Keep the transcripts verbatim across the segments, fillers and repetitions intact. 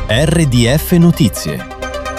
R D F Notizie.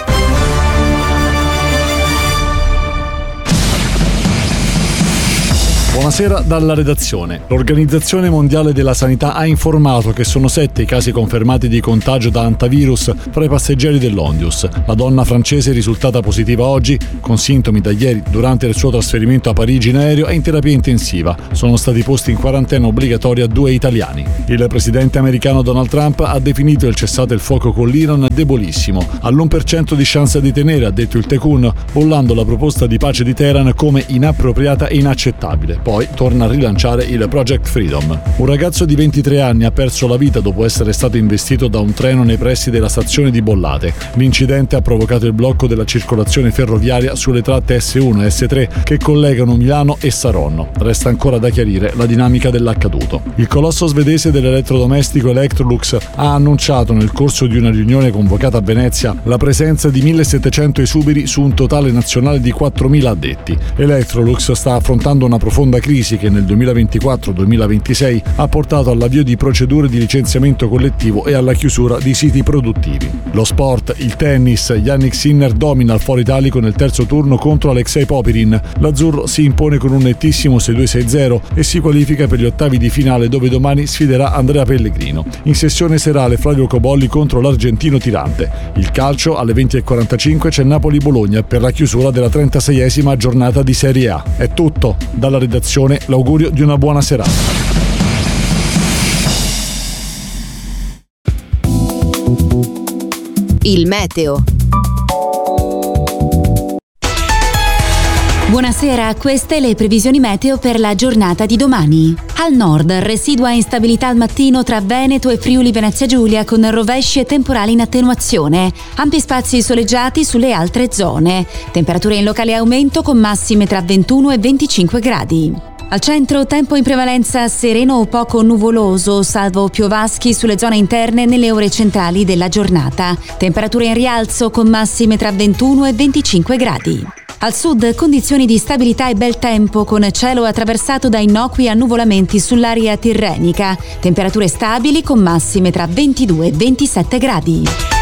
Buonasera dalla redazione. L'Organizzazione Mondiale della Sanità ha informato che sono sette i casi confermati di contagio da hantavirus fra i passeggeri dell'Ondius. La donna francese risultata positiva oggi, con sintomi da ieri durante il suo trasferimento a Parigi in aereo, è in terapia intensiva. Sono stati posti in quarantena obbligatoria due italiani. Il presidente americano Donald Trump ha definito il cessate il fuoco con l'Iran debolissimo. All'uno per cento di chance di tenere, ha detto il Tekun, bollando la proposta di pace di Teheran come inappropriata e inaccettabile. Poi torna a rilanciare il Project Freedom. Un ragazzo di ventitré anni ha perso la vita dopo essere stato investito da un treno nei pressi della stazione di Bollate. L'incidente ha provocato il blocco della circolazione ferroviaria sulle tratte S uno e S tre che collegano Milano e Saronno. Resta ancora da chiarire la dinamica dell'accaduto. Il colosso svedese dell'elettrodomestico Electrolux ha annunciato nel corso di una riunione convocata a Venezia la presenza di millesettecento esuberi su un totale nazionale di quattromila addetti. Electrolux sta affrontando una profonda crisi che nel duemilaventiquattro duemilaventisei ha portato all'avvio di procedure di licenziamento collettivo e alla chiusura di siti produttivi. Lo sport, il tennis, Jannik Sinner domina il Foro Italico nel terzo turno contro Alexei Popirin. L'azzurro si impone con un nettissimo sei due sei zero e si qualifica per gli ottavi di finale, dove domani sfiderà Andrea Pellegrino. In sessione serale Flavio Cobolli contro l'argentino Tirante. Il calcio alle venti e quarantacinque c'è Napoli-Bologna per la chiusura della trentaseiesima giornata di Serie A. È tutto dalla redazione. L'augurio di una buona serata. Il meteo. Buonasera, queste le previsioni meteo per la giornata di domani. Al nord, residua instabilità al mattino tra Veneto e Friuli Venezia Giulia con rovesci e temporali in attenuazione. Ampi spazi soleggiati sulle altre zone. Temperature in locale aumento con massime tra ventuno e venticinque gradi. Al centro, tempo in prevalenza sereno o poco nuvoloso, salvo piovaschi sulle zone interne nelle ore centrali della giornata. Temperature in rialzo con massime tra ventuno e venticinque gradi. Al sud, condizioni di stabilità e bel tempo con cielo attraversato da innocui annuvolamenti sull'area tirrenica. Temperature stabili con massime tra ventidue e ventisette gradi.